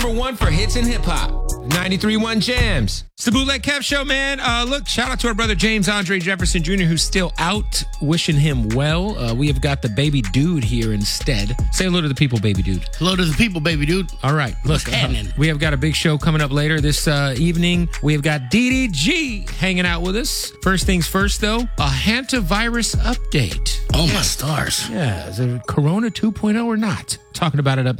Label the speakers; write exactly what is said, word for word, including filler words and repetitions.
Speaker 1: Number one for hits and hip hop. ninety-three point one Jams. It's the Bootleg Kev Show, man. Uh, look, shout out to our brother James Andre Jefferson Junior, who's still out. Wishing him well. Uh, we have got the baby dude here instead. Say hello to the people, baby dude.
Speaker 2: Hello to the people, baby dude.
Speaker 1: All right. Look, uh, we have got a big show coming up later this uh, evening. We have got D D G hanging out with us. First things first, though, a hantavirus update.
Speaker 2: Oh, my stars.
Speaker 1: Yeah, is it Corona two point oh or not? Talking about it up